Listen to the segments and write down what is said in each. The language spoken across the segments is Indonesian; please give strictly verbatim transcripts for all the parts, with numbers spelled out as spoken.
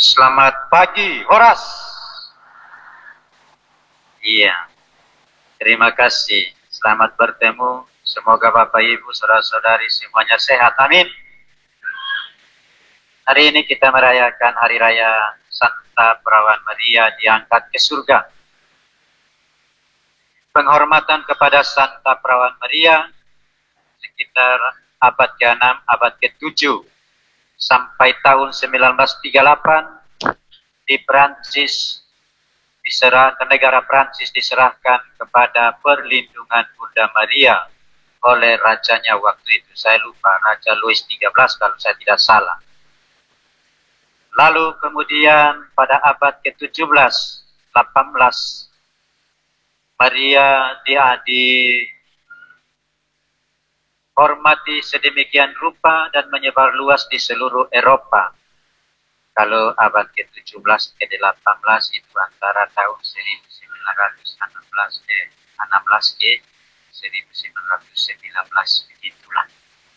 Selamat pagi, Horas. Iya, terima kasih. Selamat bertemu. Semoga Bapak Ibu, saudara-saudari semuanya sehat. Amin. Hari ini kita merayakan Hari Raya Santa Perawan Maria diangkat ke surga. Penghormatan kepada Santa Perawan Maria sekitar abad keenam, abad ketujuh sampai tahun sembilan belas tiga puluh delapan di Prancis diserahkan, negara Prancis diserahkan kepada perlindungan Bunda Maria oleh rajanya waktu itu. Saya lupa, Raja Louis tiga belas kalau saya tidak salah. Lalu kemudian pada abad ke tujuh belas, delapan belas, Maria dia dihormati sedemikian rupa dan menyebar luas di seluruh Eropa. Kalau abad ke tujuh belas ke delapan belas itu antara tahun seribu sembilan ratus enam belas ke enam belas ke seribu sembilan ratus sembilan belas, begitulah.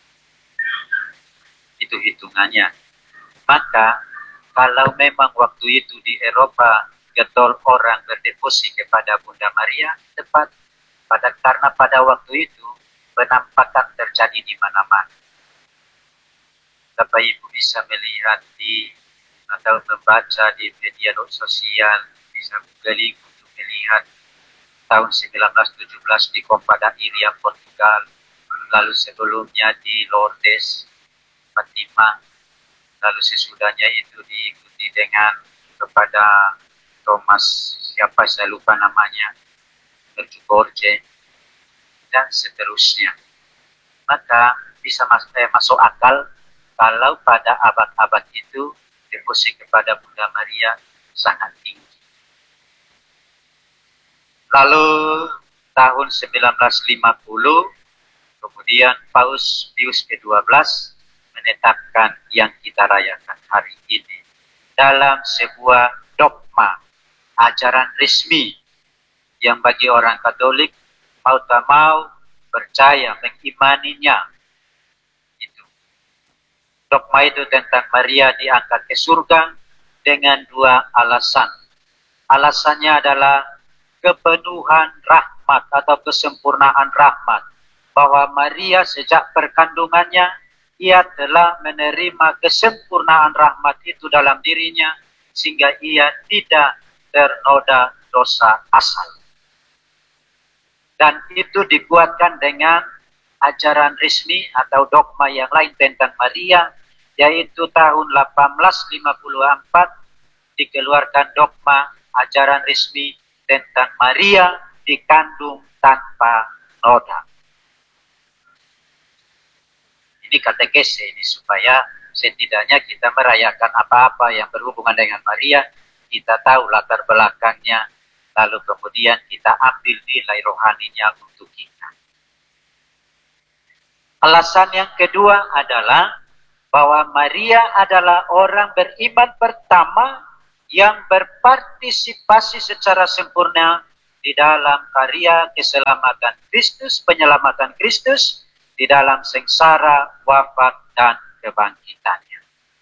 Itu hitungannya. Maka kalau memang waktu itu di Eropa getol orang berdevosi kepada Bunda Maria, tepat pada karena pada waktu itu penampakan terjadi di mana-mana. Bapak Ibu bisa melihat di atau membaca di media sosial, bisa googling untuk melihat tahun sembilan belas tujuh belas di Copa da Iria, Portugal, lalu sebelumnya di Lourdes, Fatima, lalu sesudahnya itu diikuti dengan kepada Thomas, siapa saya lupa namanya, Berjugorje, dan seterusnya. Maka bisa mas eh, masuk akal kalau pada abad-abad itu devosi kepada Bunda Maria sangat tinggi. Lalu tahun sembilan belas lima puluh, kemudian Paus Pius ke dua belas menetapkan yang kita rayakan hari ini dalam sebuah dogma, ajaran resmi yang bagi orang Katolik mau tak mau percaya, mengimaninya. Itu dogma itu tentang Maria diangkat ke surga dengan dua alasan. Alasannya adalah kepenuhan rahmat atau kesempurnaan rahmat, bahwa Maria sejak perkandungannya ia telah menerima kesempurnaan rahmat itu dalam dirinya sehingga ia tidak ternoda dosa asal. Dan itu dikuatkan dengan ajaran resmi atau dogma yang lain tentang Maria, yaitu tahun delapan belas lima puluh empat dikeluarkan dogma ajaran resmi tentang Maria dikandung tanpa noda. Ini katekese ini supaya setidaknya kita merayakan apa-apa yang berhubungan dengan Maria, kita tahu latar belakangnya, lalu kemudian kita ambil nilai rohaninya untuk kita. Alasan yang kedua adalah bahwa Maria adalah orang beriman pertama yang berpartisipasi secara sempurna di dalam karya keselamatan Kristus, penyelamatan Kristus, di dalam sengsara, wafat, dan kebangkitannya.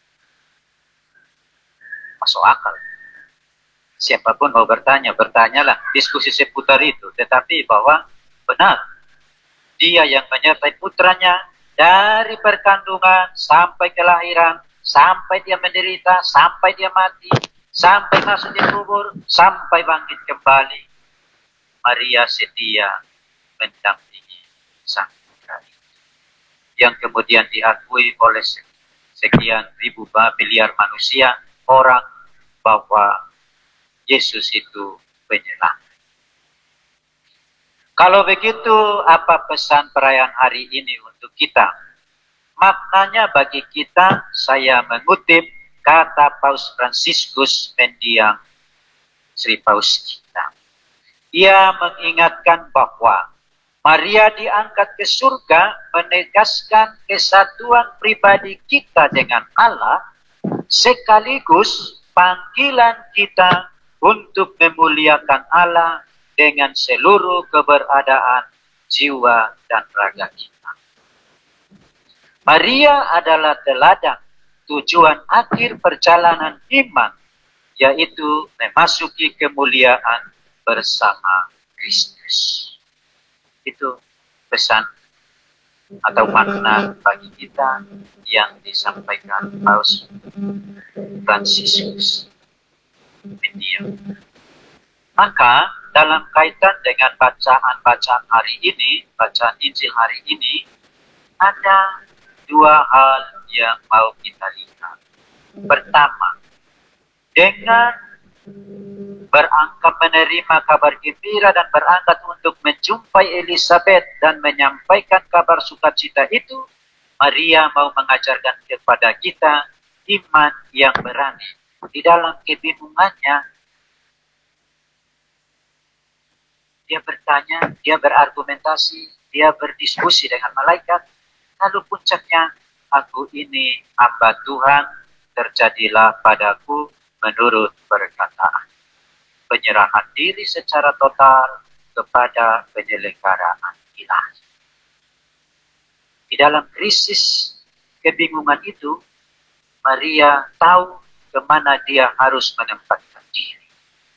Masuk akal. Siapapun mau bertanya, bertanyalah, diskusi seputar itu. Tetapi bahwa benar, dia yang menyertai putranya dari perkandungan sampai kelahiran, sampai dia menderita, sampai dia mati, sampai masuk di kubur, sampai bangkit kembali. Maria setia mendampingi sang putra itu, yang kemudian diakui oleh sekian ribu miliar manusia, orang, bahwa Yesus itu penyelamat. Kalau begitu, apa pesan perayaan hari ini untuk kita? Maknanya bagi kita, saya mengutip kata Paus Fransiskus mendiang Sri Paus kita. Ia mengingatkan bahwa Maria diangkat ke surga menegaskan kesatuan pribadi kita dengan Allah, sekaligus panggilan kita untuk memuliakan Allah dengan seluruh keberadaan jiwa dan raga kita. Maria adalah teladan tujuan akhir perjalanan iman, yaitu memasuki kemuliaan bersama Kristus. Itu pesan atau makna bagi kita yang disampaikan Paus Fransiskus Mendiang. Maka dalam kaitan dengan bacaan-bacaan hari ini, bacaan Injil hari ini, ada dua hal yang mau kita lihat. Pertama, dengan berangkat menerima kabar gembira dan berangkat untuk menjumpai Elizabeth dan menyampaikan kabar sukacita itu, Maria mau mengajarkan kepada kita iman yang berani. Di dalam kebingungannya, dia bertanya, dia berargumentasi, dia berdiskusi dengan malaikat. Lalu puncaknya, aku ini hamba Tuhan, terjadilah padaku menurut perkataan. Penyerahan diri secara total kepada penyelenggaraan ilahi. Di dalam krisis kebingungan itu, Maria tahu kemana dia harus menempatkan diri.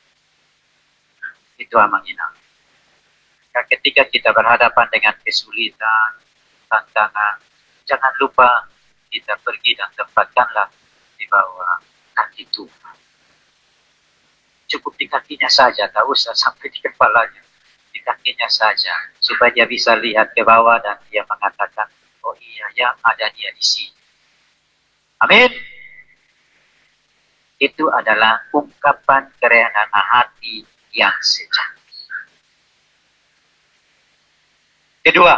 Itu amanginah. Ketika kita berhadapan dengan kesulitan, tantangan, jangan lupa kita pergi dan tempatkanlah di bawah kaki Tuhan. Cukup di kakinya saja, tak usah sampai di kepalanya. Di kakinya saja, supaya dia bisa lihat ke bawah dan dia mengatakan, oh iya ya, ada dia di sini. Amin. Itu adalah ungkapan kerendahan hati yang sejati. Kedua,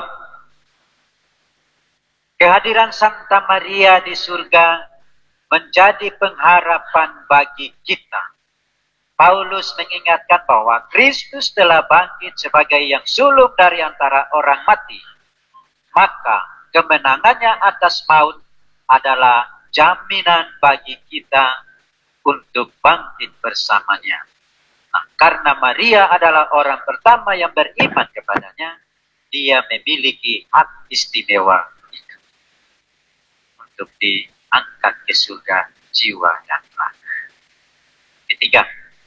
kehadiran Santa Maria di surga menjadi pengharapan bagi kita. Paulus mengingatkan bahwa Kristus telah bangkit sebagai yang sulung dari antara orang mati. Maka kemenangannya atas maut adalah jaminan bagi kita untuk bangkit bersamanya. Nah, karena Maria adalah orang pertama yang beriman kepadanya, dia memiliki hak istimewa itu untuk diangkat ke surga jiwa dan raga. Ketiga,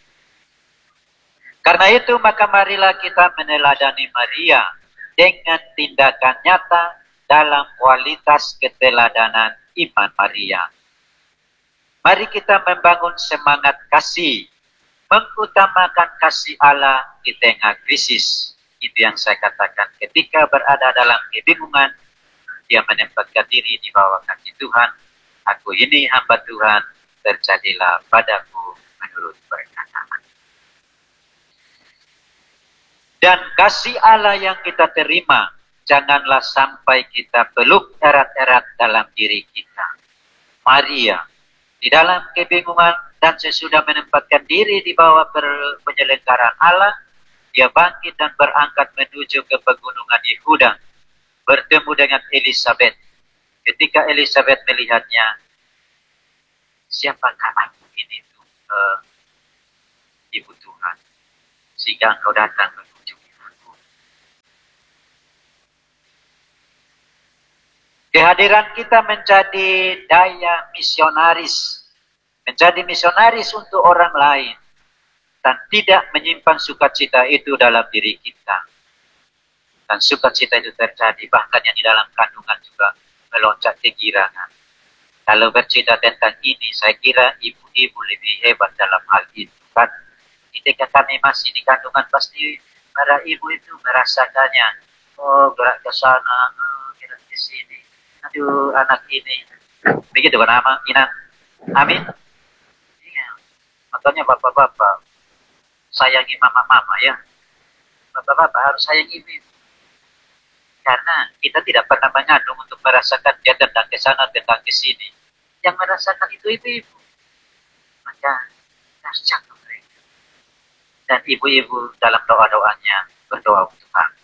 karena itu maka marilah kita meneladani Maria dengan tindakan nyata dalam kualitas keteladanan iman Maria. Mari kita membangun semangat kasih, mengutamakan kasih Allah di tengah krisis. Itu yang saya katakan, ketika berada dalam kebingungan, dia menempatkan diri di bawah kaki Tuhan. Aku ini hamba Tuhan, terjadilah padaku menurut perkataan. Dan kasih Allah yang kita terima, janganlah sampai kita peluk erat-erat dalam diri kita. Maria, di dalam kebingungan dan sesudah menempatkan diri di bawah penyelenggaraan Allah, dia bangkit dan berangkat menuju ke pegunungan Yehuda, bertemu dengan Elizabeth. Ketika Elizabeth melihatnya, siapakah aku ini tuh, uh, Ibu Tuhan, sehingga engkau datang mengunjungi aku. Kehadiran kita menjadi daya misionaris, menjadi misionaris untuk orang lain, dan tidak menyimpan sukacita itu dalam diri kita. Dan sukacita itu terjadi, bahkan yang di dalam kandungan juga melonjak kegirangan. Kalau bercerita tentang ini, saya kira ibu-ibu lebih hebat dalam hal itu. Kan? Ketika kami masih di kandungan, pasti para ibu itu merasakannya. Oh, gerak ke sana, oh, gerak ke sini. Aduh, anak ini. Begitu kan, nama Ina? Amin? Iya. Makanya bapak-bapak, sayangi mama-mama ya. Bapak-bapak harus sayangi ibu. Karena kita tidak pernah mengandung untuk merasakan dia tendang ke sana, tendang ke sini. Yang merasakan itu ibu-ibu. Maka harus jaga mereka. Dan ibu-ibu dalam doa-doanya berdoa untuk kami.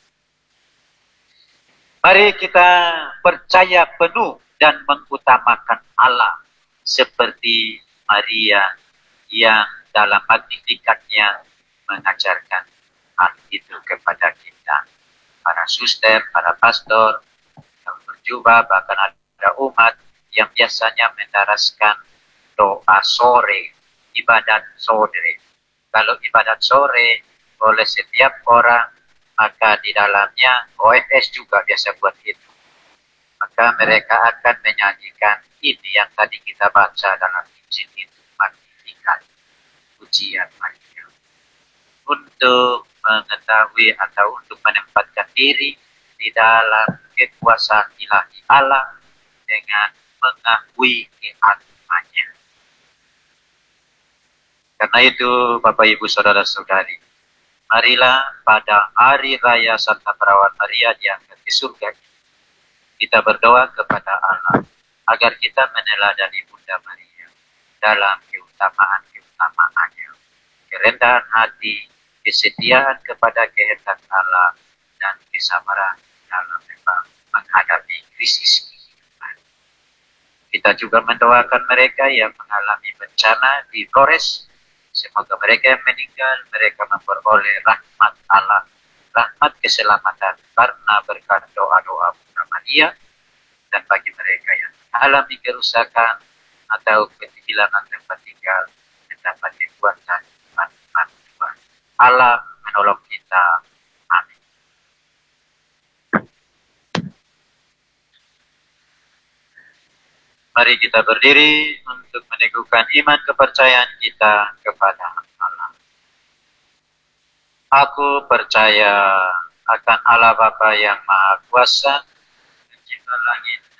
Mari kita percaya penuh dan mengutamakan Allah. Seperti Maria yang dalam Magnificatnya mengajarkan hal itu kepada kita. Para suster, para pastor, yang berjubah, bahkan ada umat yang biasanya mendaraskan doa sore, ibadat sore. Kalau ibadat sore oleh setiap orang, maka di dalamnya O F S juga biasa buat itu. Maka mereka akan menyanyikan ini yang tadi kita baca dalam Injil itu, Magnificat, pujian Maria. Untuk mengetahui atau untuk menempatkan diri di dalam kekuasaan ilahi Allah dengan mengakui keagungannya. Karena itu, Bapak Ibu Saudara-saudari, marilah pada hari raya Santa Perawan Maria diangkat ke surga ini, kita berdoa kepada Allah agar kita meneladani Bunda Maria dalam keutamaan-keutamaannya, kerendahan hati, kesetiaan kepada kehendak Allah, dan kesabaran dalam memang menghadapi krisis kehidupan. Kita juga mendoakan mereka yang mengalami bencana di Flores. Semoga mereka yang meninggal, mereka memperoleh rahmat Allah, rahmat keselamatan karena berkat doa-doa Bunda Maria. Dan bagi mereka yang mengalami kerusakan atau kehilangan tempat tinggal, mendapat kekuatan iman Tuhan. Allah menolong kita. Amin. Mari kita berdiri untuk meneguhkan iman kepercayaan kita kepada Allah. Aku percaya akan Allah Bapa yang Maha Kuasa, pencipta langit